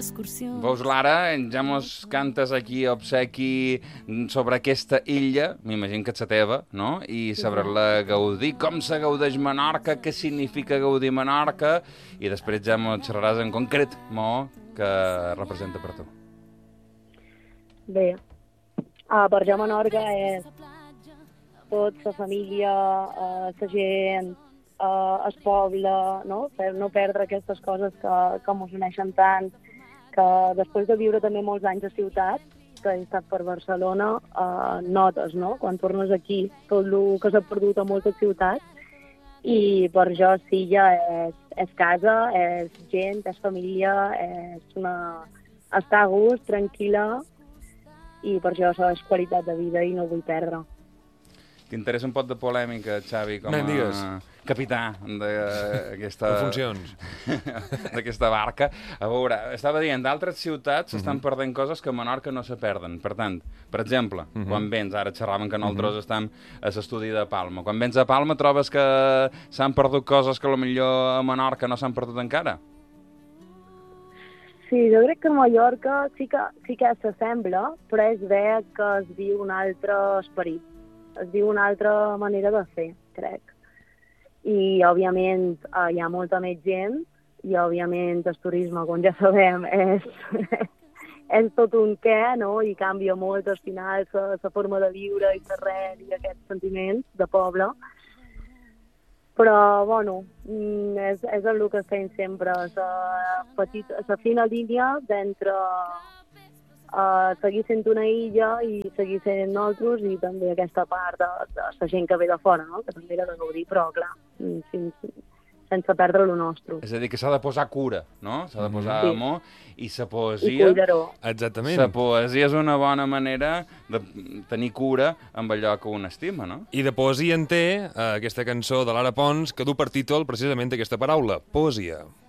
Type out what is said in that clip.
Veus, Lara, ja mos cantes aquí obsequi sobre aquesta illa, m'imagino que és la teva, no? I saber-la gaudir, com se gaudeix Menorca, què significa gaudir Menorca, i després ja mos xerraràs en concret, que representa per tu. Bé, per jo Menorca és tot, la família, la gent, el poble, no? No perdre aquestes coses que mos uneixen tant, que després de viure també molts anys a ciutat, que he estat per Barcelona, notes, no? Quan tornes aquí, tot el que s'ha perdut a moltes ciutats, i per jo Silla és casa, és gent, és família, és estar a gust, tranquil·la, i per això és qualitat de vida i no ho vull perdre. T'interessa un pot de polèmica, Xavi, com a capità d'aquesta... De funcions. d'aquesta barca. A veure, estava dient, d'altres ciutats s'estan perdent coses que a Menorca no se perden. Per tant, per exemple, quan vens, ara xerraven que nosaltres estem a l'estudi de Palma, quan vens a Palma trobes que s'han perdut coses que potser a Menorca no s'han perdut encara? Sí, jo crec que a Mallorca sí que s'assembla, però és bé que es viu un altre esperit. Es diu una altra manera de fer, crec. I, òbviament, hi ha molta més gent i, òbviament, el turisme, com ja sabem, és tot un què, no? I canvia molt, al final, la forma de viure i res, i aquests sentiments de poble. Però, bueno, és el que estem sempre, la fina línia d'entre seguir sent una illa i seguir sent nosaltres, i també aquesta part de la gent que ve de fora, no? Que també era de gaudir, però clar, sense perdre lo nostre. És a dir, que s'ha de posar cura, no? S'ha de posar amor, i la poesia... I cuidar-ho. Exactament. La poesia és una bona manera de tenir cura amb allò que un estima, no? I de poesia en té aquesta cançó de Lara Pons, que du per títol precisament aquesta paraula, poesia.